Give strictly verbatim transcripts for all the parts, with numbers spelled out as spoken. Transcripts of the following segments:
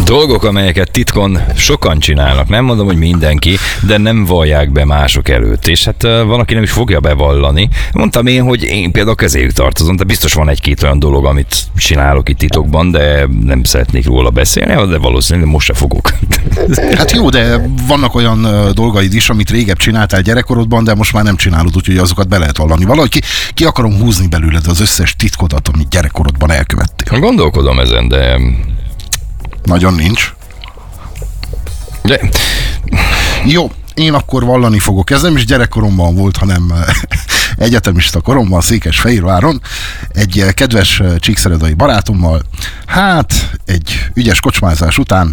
Dolgok, amelyeket titkon sokan csinálnak. Nem mondom, hogy mindenki, de nem vallják be mások előtt. És hát van, aki nem is fogja bevallani. Mondtam én, hogy én például közéjük tartozom, de biztos van egy-két olyan dolog, amit csinálok itt titokban, de nem szeretnék róla beszélni, de valószínűleg most se fogok. Hát jó, de vannak olyan dolgaid is, amit régebb csináltál gyerekkorodban, de most már nem csinálod, úgyhogy azokat be lehet vallani. Valahogy ki, ki akarom húzni belőled az összes titkodat, amit gyerekkorodban elkövettél. Gondolkodom ezen, de... Nagyon nincs. De... Jó, én akkor vallani fogok. Ez nem is gyerekkoromban volt, hanem egyetemista koromban, Székesfehérváron, egy kedves csíkszeredai barátommal, hát egy ügyes kocsmázás után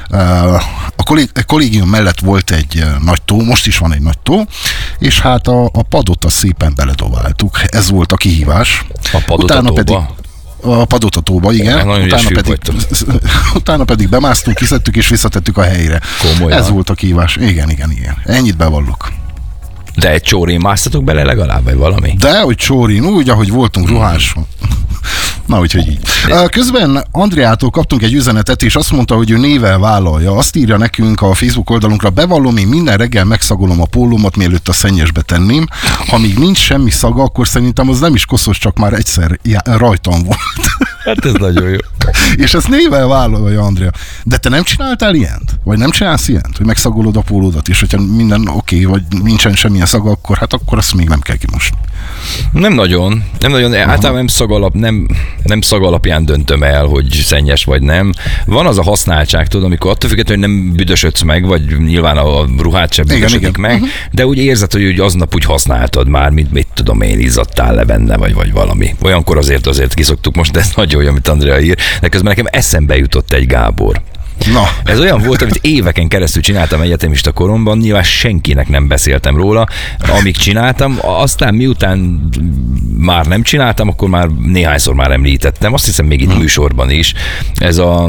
a kollégium mellett volt egy nagy tó, most is van egy nagy tó, és hát a, a padot azt szépen beledobáltuk. Ez volt a kihívás. A padot utána a pedig a padot a tóba, igen. Utána pedig, utána pedig bemásztunk, kiszedtük és visszatettük a helyre. Komolyan. Ez volt a kihívás. Igen, igen, igen. Ennyit bevallok. De egy csórin másztatok bele legalább, vagy valami? De, hogy csórin, úgy, ahogy voltunk ruháson. Na, úgyhogy így. Közben Andreától kaptunk egy üzenetet, és azt mondta, hogy ő névvel vállalja. Azt írja nekünk a Facebook oldalunkra: bevallom, én minden reggel megszagolom a pólómat, mielőtt a szennyesbe tenném. Ha még nincs semmi szaga, akkor szerintem az nem is koszos, csak már egyszer rajtam volt. Hát ez nagyon jó. És ezt névvel vállalja Andrea. De te nem csináltál ilyent? Vagy nem csinálsz ilyent? Hogy megszagolod a pólódat, és hogyha minden oké, okay, vagy nincsen semmilyen szaga, akkor hát akkor azt még nem kell kimosni. Nem nagyon. Nem nagyon. Általában nem szagalap, nem, nem szag alapján döntöm el, hogy szennyes vagy nem. Van az a használtság, tudod, amikor attól függetlenül, hogy nem büdösödsz meg, vagy nyilván a ruhát sem büdösödik meg, uh-huh. de úgy érzed, hogy úgy aznap úgy használtad már, mint mit tudom én, izzadtál le benne, vagy, vagy valami. Olyankor azért azért kiszoktuk most, de ez nagyon jó, amit Andrea ír. De közben nekem eszembe jutott egy Gábor. Na. Ez olyan volt, amit éveken keresztül csináltam egyetemista koromban, nyilván senkinek nem beszéltem róla, amíg csináltam, aztán miután már nem csináltam, akkor már néhányszor már említettem, azt hiszem még itt műsorban is, ez a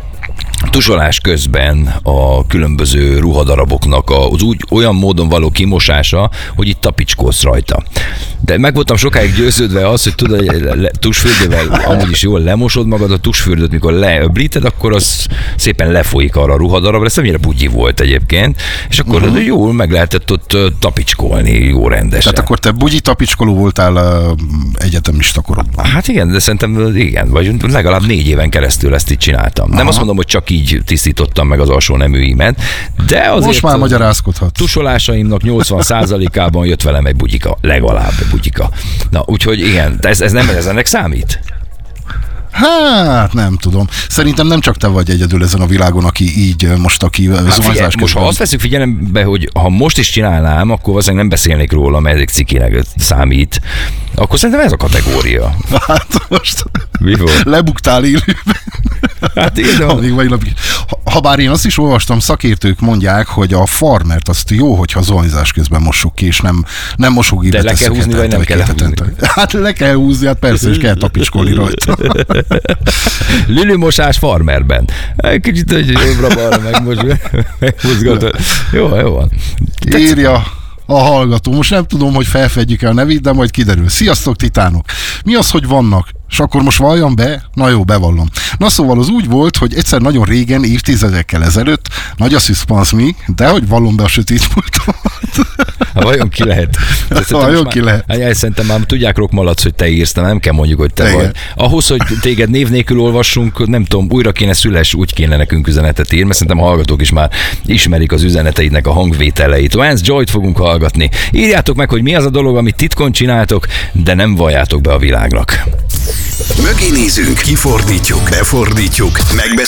tusolás közben a különböző ruhadaraboknak az úgy olyan módon való kimosása, hogy itt tapicskolsz rajta. De meg voltam sokáig győződve az, hogy tudod, hogy le, tusfürdővel amúgy is jól lemosod magad, a tusfürdőt, mikor leöblíted, akkor az szépen lefolyik arra a ruhadarabra, ez annyira bugyi volt egyébként, és akkor uh-huh. jól meg lehetett ott tapicskolni, jó rendesen. Tehát akkor te bugyi tapicskoló voltál uh, egyetemista korodban. Hát igen, de szerintem igen, vagy legalább négy éven keresztül ezt így csináltam. Aha. Nem azt mondom, hogy csak így tisztítottam meg az alsó neműimet, de azért most már magyarázkodhat. Tusolásaimnak nyolcvan százalékában jött velem egy bugyika, legalább egy bugyika. Na, úgyhogy igen, ez, ez nem ez ennek számít? Hát nem tudom. Szerintem nem csak te vagy egyedül ezen a világon, aki így most, aki hát zuhanyzás közben. Most ha azt veszük figyelembe, hogy ha most is csinálnám, akkor valószínűleg nem beszélnék róla, mert ezek cikinek számít. Akkor szerintem ez a kategória. Hát most mi volt? Lebuktál élőben. Hát ha, ha bár én azt is olvastam, szakértők mondják, hogy a farmert azt jó, hogyha zuhanyzás közben mossuk ki, és nem, nem mosógépbe de le kell húzni, vagy nem kell húzni? Hát le kell húzni, hát persze, és kell tapicskolni rajta. Lülümosás farmerben. Kicsit, hogy jobbra-balra megmozgatod. Jó, jó van. Írja a hallgató. Most nem tudom, hogy felfedjük-e a nevét, de majd kiderül. Sziasztok, titánok! Mi az, hogy vannak? És akkor most valljam be? Na jó, bevallom. Na szóval az úgy volt, hogy egyszer nagyon régen, évtizedekkel ezelőtt, nagy a suspense, de hogy vallom be a sötét múltamat. Ha vajon ki lehet? Vajon ki lehet? Hát, szerintem már tudják Rockmalac, hogy te írsz, nem kell mondjuk, hogy te igen. vagy. Ahhoz, hogy téged név nélkül olvassunk, nem tudom, újra kéne szüles, úgy kéne nekünk üzenetet írni, mert szerintem a hallgatók is már ismerik az üzeneteidnek a hangvételeit. Vance Joy-t fogunk hallgatni. Írjátok meg, hogy mi az a dolog, amit titkon csináltok, de nem valljátok be a világnak. Mögé nézünk, kifordítjuk, befordítjuk, megbeszéljük.